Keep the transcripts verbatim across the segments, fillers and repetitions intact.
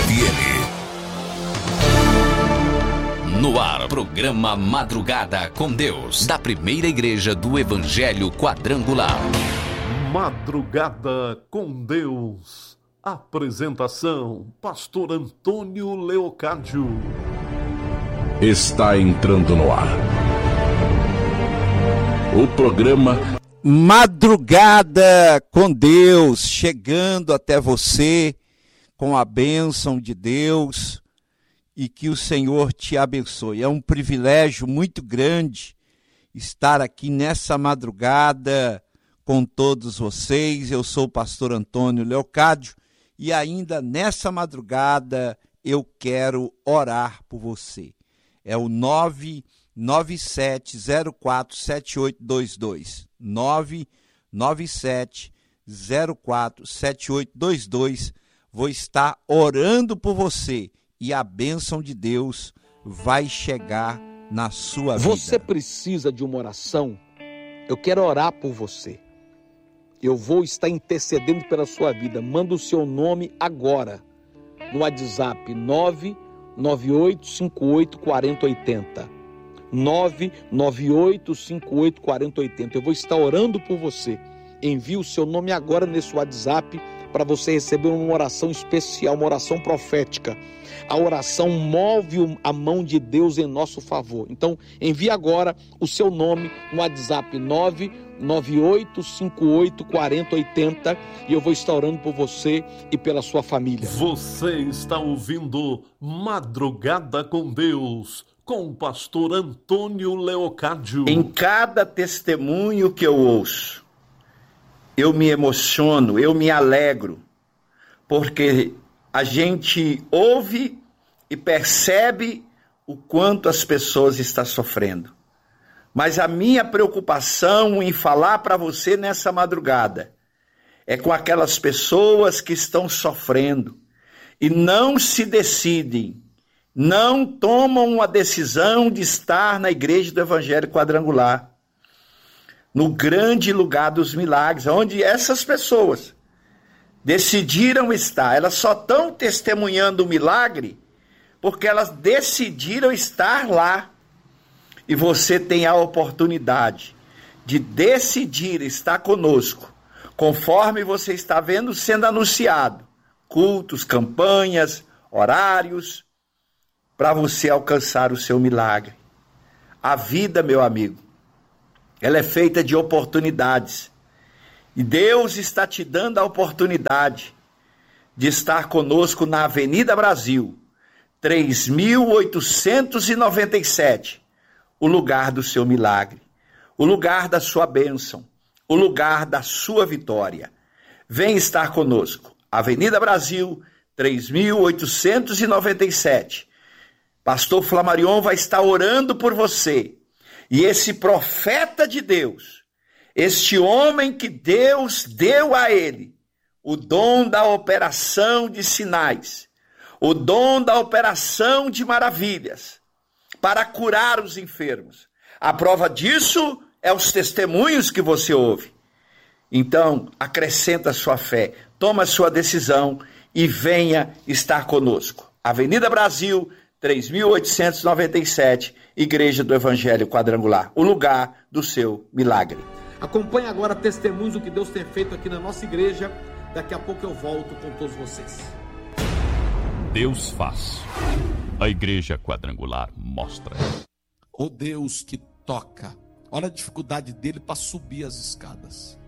M. No ar, programa Madrugada com Deus, da Primeira Igreja do Evangelho Quadrangular. Madrugada com Deus. Apresentação: Pastor Antônio Leocádio. Está entrando no ar o programa Madrugada com Deus, chegando até você com a bênção de Deus, e que o Senhor te abençoe. É um privilégio muito grande estar aqui nessa madrugada com todos vocês. Eu sou o pastor Antônio Leocádio e ainda nessa madrugada eu quero orar por você. É o nove nove sete zero quatro sete oito dois dois, nove nove sete zero quatro sete oito dois dois. Vou estar orando por você e a bênção de Deus vai chegar na sua vida. Você precisa de uma oração? Eu quero orar por você. Eu vou estar intercedendo pela sua vida. Manda o seu nome agora no WhatsApp nove nove oito cinco oito quatro zero oito zero. nove nove oito cinco oito quatro zero oito zero. Eu vou estar orando por você. Envie o seu nome agora nesse WhatsApp para você receber uma oração especial, uma oração profética. A oração move a mão de Deus em nosso favor. Então, envie agora o seu nome no WhatsApp nove nove oito cinco oito quatro zero oito zero e eu vou estar orando por você e pela sua família. Você está ouvindo Madrugada com Deus, com o pastor Antônio Leocádio. Em cada testemunho que eu ouço, eu me emociono, eu me alegro, porque a gente ouve e percebe o quanto as pessoas estão sofrendo. Mas a minha preocupação em falar para você nessa madrugada é com aquelas pessoas que estão sofrendo e não se decidem, não tomam uma decisão de estar na Igreja do Evangelho Quadrangular, no grande lugar dos milagres, onde essas pessoas decidiram estar. Elas só estão testemunhando o milagre porque elas decidiram estar lá. E você tem a oportunidade de decidir estar conosco, conforme você está vendo sendo anunciado, cultos, campanhas, horários, para você alcançar o seu milagre. A vida, meu amigo, ela é feita de oportunidades. E Deus está te dando a oportunidade de estar conosco na Avenida Brasil, três mil oitocentos e noventa e sete, o lugar do seu milagre, o lugar da sua bênção, o lugar da sua vitória. Vem estar conosco. Avenida Brasil, três mil oitocentos e noventa e sete. Pastor Flamarion vai estar orando por você. E esse profeta de Deus, este homem que Deus deu a ele o dom da operação de sinais, o dom da operação de maravilhas, para curar os enfermos. A prova disso é os testemunhos que você ouve. Então, acrescenta a sua fé, toma a sua decisão e venha estar conosco. Avenida Brasil, três mil oitocentos e noventa e sete, Igreja do Evangelho Quadrangular, o lugar do seu milagre. Acompanhe agora testemunhos do que Deus tem feito aqui na nossa igreja. Daqui a pouco eu volto com todos vocês. Deus faz. A Igreja Quadrangular mostra. O Deus que toca. Olha a dificuldade dele para subir as escadas.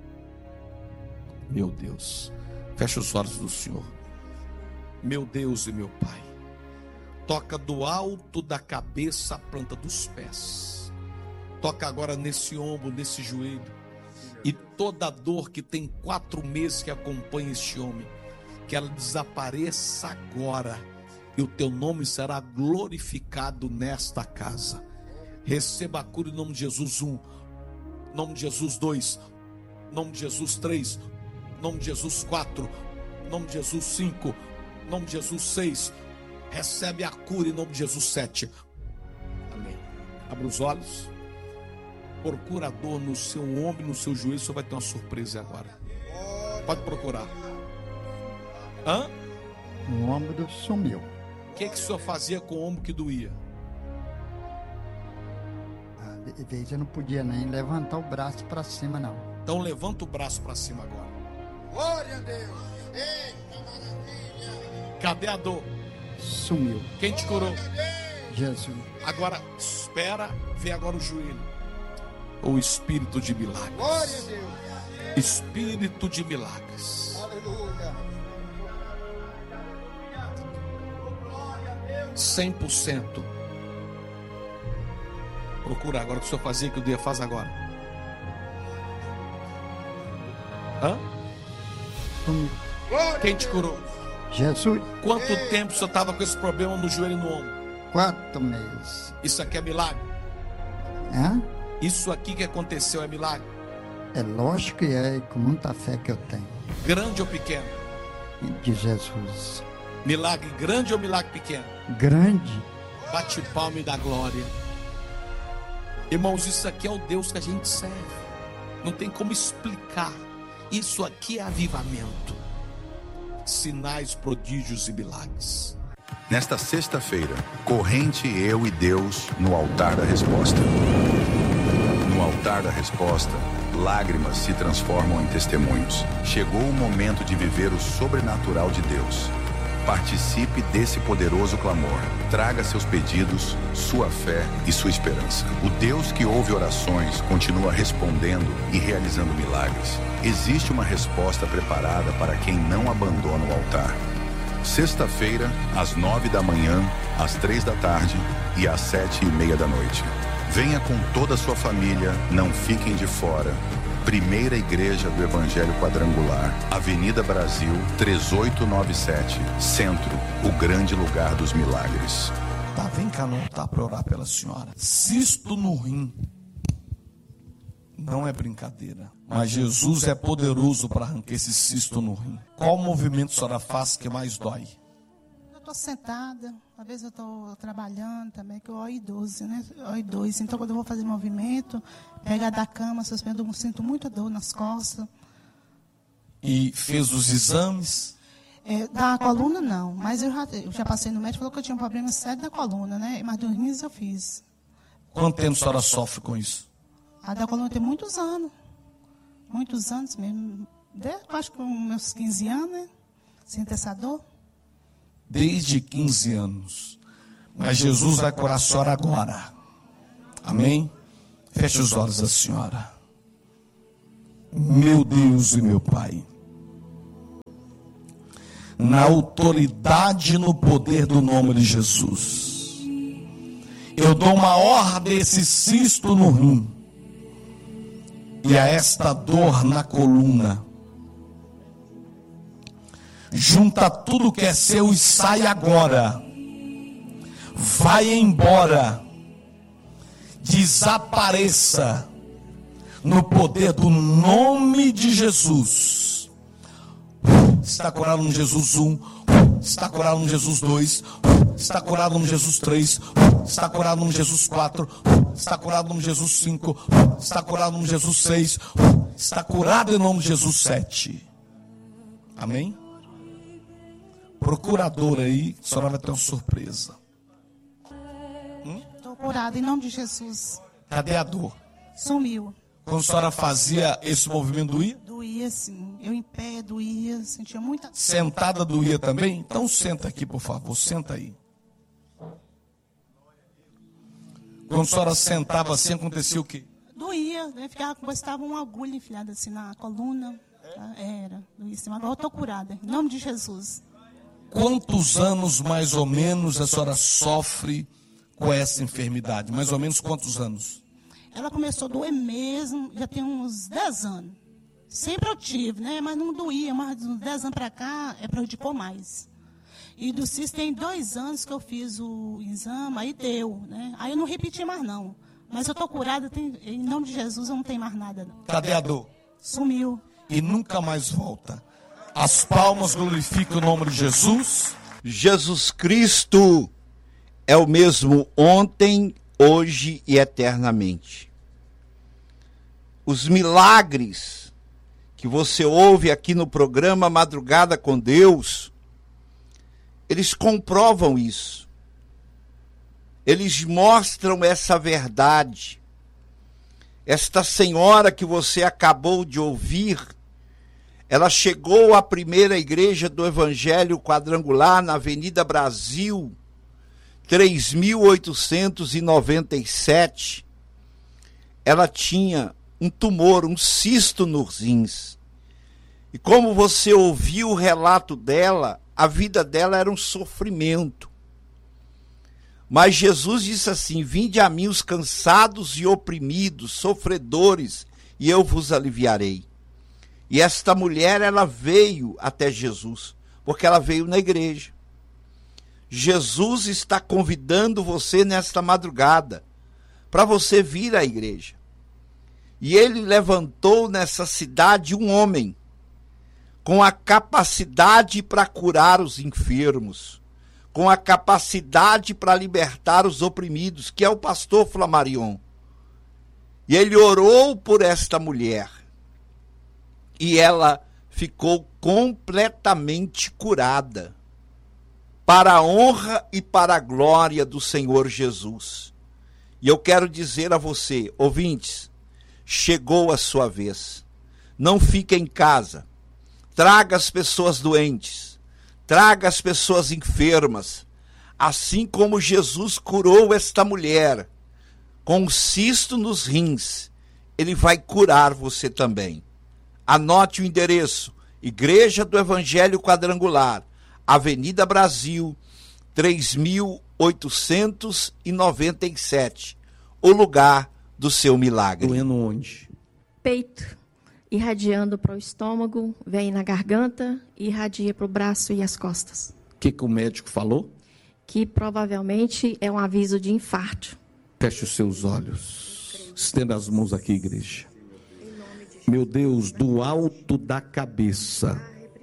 Meu Deus. Fecha os olhos do Senhor. Meu Deus e meu Pai. Toca do alto da cabeça à planta dos pés. Toca agora nesse ombro, nesse joelho. E toda dor que tem quatro meses que acompanha este homem, que ela desapareça agora. E o teu nome será glorificado nesta casa. Receba a cura em nome de Jesus. Um, nome de Jesus. Dois, nome de Jesus. Três, nome de Jesus. Quatro, nome de Jesus. Cinco, nome de Jesus. Seis, recebe a cura em nome de Jesus. Sete. Amém. Abra os olhos. Procura a dor no seu ombro, no seu joelho. Você vai ter uma surpresa agora. Pode procurar. Hã? O ombro sumiu. O que, que o senhor fazia com o ombro que doía? Às vezes eu não podia nem levantar o braço para cima, não. Então levanta o braço para cima agora. Glória a Deus. Eita maravilha. Cadê a dor? Sumiu. Quem te curou? Jesus. Agora, espera, vê agora o joelho. O espírito de milagres. Glória a Deus. Espírito de milagres. Aleluia. cem por cento. Procura agora o que o senhor fazia, que o dia faz agora. Hã? Sumiu. Quem te curou? Jesus. Quanto tempo o senhor estava com esse problema no joelho e no ombro? Quatro meses. Isso aqui é milagre? Hã? Isso aqui que aconteceu é milagre? É lógico que é, com muita fé que eu tenho. Grande ou pequeno? De Jesus. Milagre grande ou milagre pequeno? Grande. Bate palma e dá glória. Irmãos, isso aqui é o Deus que a gente serve. Não tem como explicar. Isso aqui é avivamento. Sinais, prodígios e milagres. Nesta sexta-feira, corrente eu e Deus no altar da resposta. No altar da resposta, lágrimas se transformam em testemunhos. Chegou o momento de viver o sobrenatural de Deus. Participe desse poderoso clamor. Traga seus pedidos, sua fé e sua esperança. O Deus que ouve orações continua respondendo e realizando milagres. Existe uma resposta preparada para quem não abandona o altar. Sexta-feira, às nove da manhã, às três da tarde e às sete e meia da noite. Venha com toda a sua família, não fiquem de fora. Primeira Igreja do Evangelho Quadrangular, Avenida Brasil, três oito nove sete, Centro, o grande lugar dos milagres. Tá, vem cá no altar para orar pela senhora. Cisto no rim. Não é brincadeira. Mas Jesus é poderoso para arrancar esse cisto no rim. Qual movimento a senhora faz que mais dói? Eu estou sentada, às vezes eu estou trabalhando também, que eu O I doze, né? O I doze. Então, quando eu vou fazer movimento, pegar da cama, suspendo, eu sinto muita dor nas costas. E fez os exames? É, da coluna, não. Mas eu já, eu já passei no médico, falou que eu tinha um problema sério da coluna, né? Mas dos rins eu fiz. Quanto tempo a senhora sofre com isso? A da coluna tem muitos anos. Muitos anos mesmo. Desde, acho que com meus quinze anos, né? Sinto essa dor. Desde quinze anos. Mas Jesus vai curar a senhora agora. Amém? Feche os olhos da senhora. Meu Deus e meu Pai. Na autoridade e no poder do nome de Jesus. Eu dou uma ordem a esse cisto no rim. E a esta dor na coluna. Junta tudo que é seu e sai agora. Vai embora. Desapareça. No poder do nome de Jesus. Está curado no Jesus um. Está curado no Jesus dois. Está curado no Jesus três. Está curado no Jesus quatro. Está curado no Jesus cinco. Está curado no Jesus seis. Está curado em nome de Jesus sete. Amém? Procurador aí, a senhora vai ter uma surpresa. Estou curada em nome de Jesus. Cadê a dor? Sumiu. Quando a senhora fazia esse movimento, doía? Doía, sim. Eu em pé, doía, sentia muita... Sentada doía também? Então senta aqui, por favor, senta aí. Quando a senhora sentava assim, acontecia o quê? Doía, né? Ficava como se estava uma agulha enfiada assim na coluna. Era, doía assim. Agora eu estou curada, em nome de Jesus. Quantos anos, mais ou menos, a senhora sofre com essa enfermidade? Mais ou menos quantos anos? Ela começou a doer mesmo, já tem uns dez anos. Sempre eu tive, né? Mas não doía, mas uns dez anos para cá, é prejudicou mais. E do cisto tem dois anos que eu fiz o exame, aí deu, né? Aí eu não repeti mais não. Mas eu tô curada, tem, em nome de Jesus eu não tenho mais nada não. Cadê a dor? Sumiu. E nunca mais volta. As palmas glorificam o nome de Jesus. Jesus Cristo é o mesmo ontem, hoje e eternamente. Os milagres que você ouve aqui no programa Madrugada com Deus eles comprovam isso. Eles mostram essa verdade. Esta senhora que você acabou de ouvir, ela chegou à primeira igreja do Evangelho Quadrangular na Avenida Brasil, três mil oitocentos e noventa e sete. Ela tinha um tumor, um cisto nos rins. E como você ouviu o relato dela, a vida dela era um sofrimento. Mas Jesus disse assim: vinde a mim os cansados e oprimidos, sofredores, e eu vos aliviarei. E esta mulher, ela veio até Jesus, porque ela veio na igreja. Jesus está convidando você nesta madrugada, para você vir à igreja. E ele levantou nessa cidade um homem, com a capacidade para curar os enfermos, com a capacidade para libertar os oprimidos, que é o pastor Flamarion. E ele orou por esta mulher. E ela ficou completamente curada, para a honra e para a glória do Senhor Jesus. E eu quero dizer a você, ouvintes, chegou a sua vez. Não fique em casa. Traga as pessoas doentes. Traga as pessoas enfermas. Assim como Jesus curou esta mulher com um cisto nos rins, ele vai curar você também. Anote o endereço: Igreja do Evangelho Quadrangular, Avenida Brasil, três mil oitocentos e noventa e sete. O lugar do seu milagre. Doendo onde? Peito, irradiando para o estômago, vem na garganta e irradia para o braço e as costas. O que, que o médico falou? Que provavelmente é um aviso de infarto. Feche os seus olhos. Estenda as mãos aqui, igreja. Meu Deus, do alto da cabeça,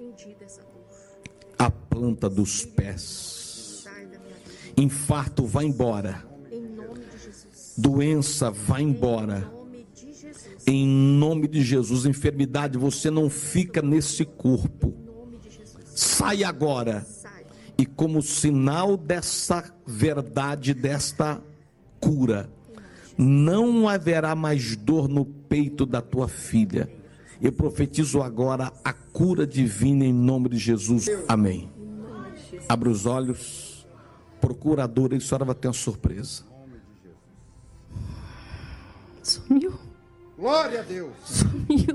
a planta dos pés. Infarto, vai embora. Doença, vai embora. Em nome de Jesus. Enfermidade, você não fica nesse corpo. Sai agora. E como sinal dessa verdade, desta cura, não haverá mais dor no peito da tua filha. Eu profetizo agora a cura divina em nome de Jesus. Amém. Abra os olhos. Procuradora, a senhora vai ter uma surpresa. Sumiu. Glória a Deus. Sumiu.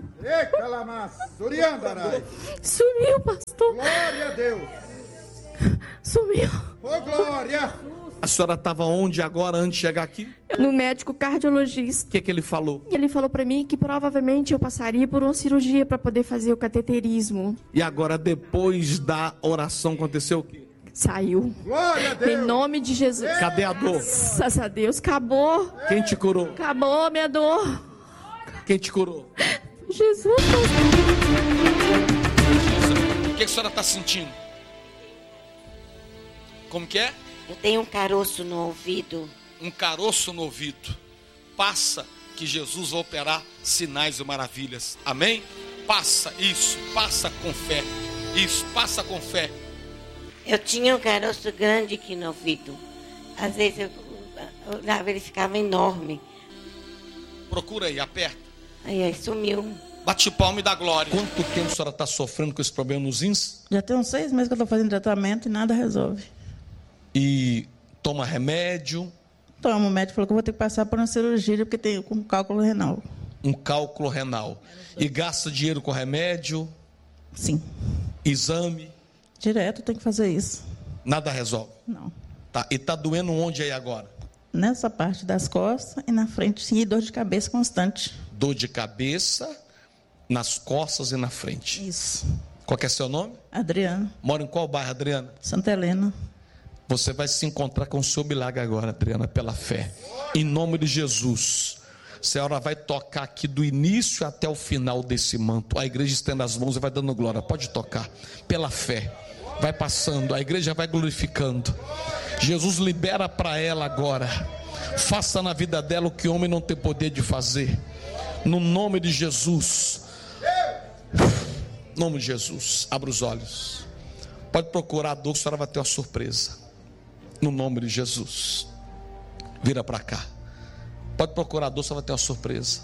Sumiu, pastor. Glória a Deus. Sumiu. Ô, glória. A senhora estava onde agora, antes de chegar aqui? No médico cardiologista. O que, que ele falou? Ele falou para mim que provavelmente eu passaria por uma cirurgia para poder fazer o cateterismo. E agora, depois da oração, aconteceu o quê? Saiu. Glória a Deus. Em nome de Jesus. Cadê a dor? Graças a Deus, acabou. Quem te curou? Acabou a minha dor. Quem te curou? Jesus. O que a senhora está sentindo? Como que é? Eu tenho um caroço no ouvido. Um caroço no ouvido. Passa, que Jesus vai operar sinais e maravilhas. Amém? Passa, isso, passa com fé. Isso, passa com fé. Eu tinha um caroço grande aqui no ouvido. Às vezes eu olhava, ele ficava enorme. Procura aí, aperta. Aí, aí sumiu. Bate palma e dá glória. Quanto tempo a senhora está sofrendo com esse problema nos rins? Já tem uns seis meses que eu estou fazendo tratamento e nada resolve. E toma remédio? Toma, o médico falou que eu vou ter que passar por uma cirurgia porque tem um cálculo renal. Um cálculo renal. E gasta dinheiro com remédio? Sim. Exame? Direto tem que fazer isso. Nada resolve? Não. Tá. E tá doendo onde aí agora? Nessa parte das costas e na frente, sim, e dor de cabeça constante. Dor de cabeça, nas costas e na frente. Isso. Qual que é seu nome? Adriana. Mora em qual bairro, Adriana? Santa Helena. Você vai se encontrar com o seu milagre agora, Adriana, pela fé. Em nome de Jesus. A senhora vai tocar aqui do início até o final desse manto. A igreja estende as mãos e vai dando glória. Pode tocar. Pela fé. Vai passando. A igreja vai glorificando. Jesus libera para ela agora. Faça na vida dela o que homem não tem poder de fazer. No nome de Jesus. No nome de Jesus. Abra os olhos. Pode procurar a dor que a senhora vai ter uma surpresa. No nome de Jesus. Vira para cá. Pode procurar a dor, a senhora vai ter uma surpresa.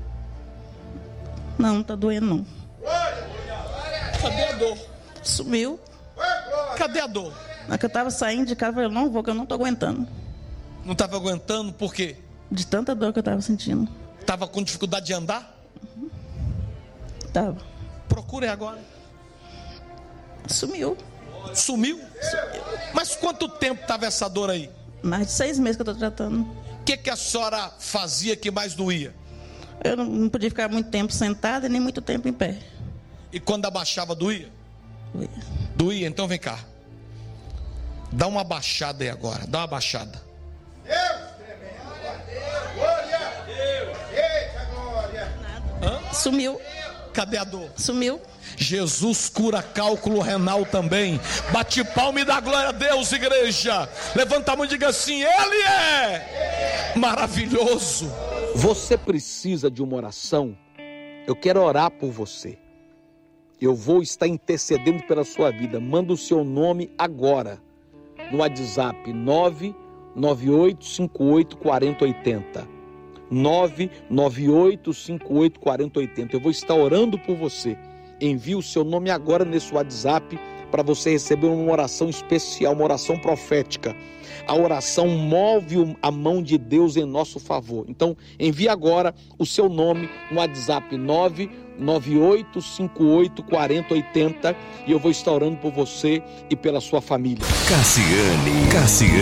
Não, não tá doendo não. Cadê a dor? Sumiu. Cadê a dor? Na que eu tava saindo de casa, eu falei, eu não vou, que eu não tô aguentando. Não estava aguentando, por quê? De tanta dor que eu tava sentindo. Estava com dificuldade de andar? Uhum. Tava. Procure agora. Sumiu. Sumiu? Sumiu. Mas quanto tempo estava essa dor aí? Mais de seis meses que eu tô tratando. O que, que a senhora fazia que mais doía? Eu não, não podia ficar muito tempo sentada, nem muito tempo em pé. E quando abaixava, doía? Doía. Doía, então vem cá. Dá uma baixada aí agora, dá uma baixada. Deus, tremendo. Glória a Deus. Eita, glória. Hã? Sumiu. Cadê a dor? Sumiu. Jesus cura cálculo renal também. Bate palma e dá glória a Deus, igreja. Levanta a mão e diga assim: Ele é maravilhoso. Você precisa de uma oração? Eu quero orar por você. Eu vou estar intercedendo pela sua vida. Manda o seu nome agora no WhatsApp nove nove oito cinco oito quatro zero oito zero. nove nove oito cinco oito quatro zero oito zero. Eu vou estar orando por você. Envie o seu nome agora nesse WhatsApp para você receber uma oração especial, uma oração profética. A oração move a mão de Deus em nosso favor. Então, envie agora o seu nome no WhatsApp nove nove oito cinco oito quatro zero oito zero e eu vou estar orando por você e pela sua família. Cassiane, Cassiane.